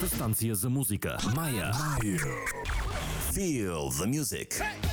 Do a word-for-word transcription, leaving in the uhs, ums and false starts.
Вашата станция за музика. Мая. Feel the music.